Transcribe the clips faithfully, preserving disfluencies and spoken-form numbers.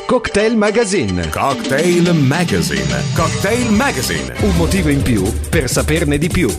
Cocktail Magazine. Cocktail Magazine. Cocktail Magazine. Un motivo in più per saperne di più.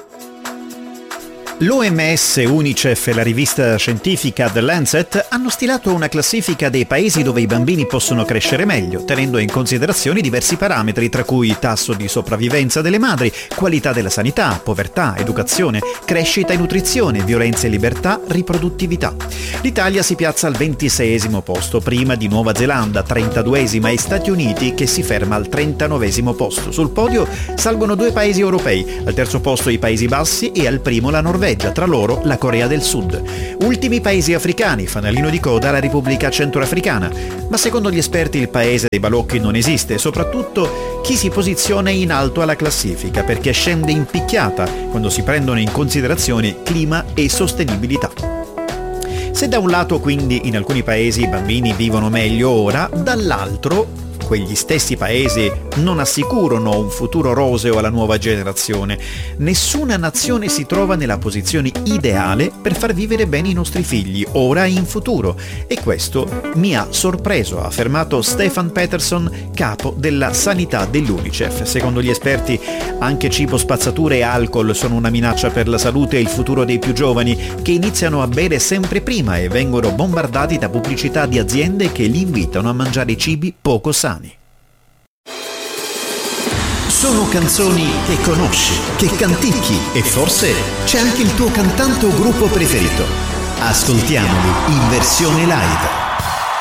L'O M S, UNICEF e la rivista scientifica The Lancet hanno stilato una classifica dei paesi dove i bambini possono crescere meglio, tenendo in considerazione diversi parametri, tra cui tasso di sopravvivenza delle madri, qualità della sanità, povertà, educazione, crescita e nutrizione, violenza e libertà, riproduttività. L'Italia si piazza al ventiseiesimo posto, prima di Nuova Zelanda, trentaduesima, e Stati Uniti, che si ferma al trentanovesimo posto. Sul podio salgono due paesi europei, al terzo posto i Paesi Bassi e al primo la Norvegia. Tra loro la Corea del Sud. Ultimi paesi africani, fanalino di coda la Repubblica Centroafricana. Ma secondo gli esperti il paese dei balocchi non esiste, soprattutto chi si posiziona in alto alla classifica, perché scende in picchiata quando si prendono in considerazione clima e sostenibilità. Se da un lato quindi in alcuni paesi i bambini vivono meglio ora, dall'altro quegli stessi paesi non assicurano un futuro roseo alla nuova generazione. Nessuna nazione si trova nella posizione ideale per far vivere bene i nostri figli, ora e in futuro. E questo mi ha sorpreso, ha affermato Stefan Peterson, capo della sanità dell'UNICEF. Secondo gli esperti, anche cibo, spazzatura e alcol sono una minaccia per la salute e il futuro dei più giovani, che iniziano a bere sempre prima e vengono bombardati da pubblicità di aziende che li invitano a mangiare cibi poco sani. Sono canzoni che conosci, che canticchi e forse c'è anche il tuo cantante o gruppo preferito. Ascoltiamoli in versione live.